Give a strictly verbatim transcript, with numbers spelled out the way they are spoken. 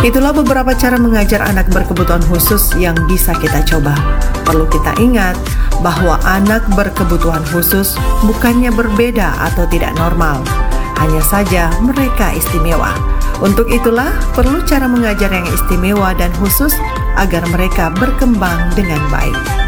Itulah beberapa cara mengajar anak berkebutuhan khusus yang bisa kita coba. Perlu kita ingat bahwa anak berkebutuhan khusus bukannya berbeda atau tidak normal. Hanya saja mereka istimewa. Untuk itulah perlu cara mengajar yang istimewa dan khusus agar mereka berkembang dengan baik.